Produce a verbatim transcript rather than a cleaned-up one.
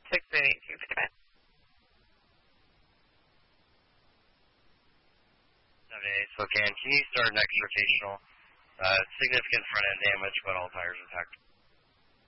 six eighty-two fifty-five. seven eight, Spokane. Can you start next rotational? Uh, significant front end damage, but all tires intact.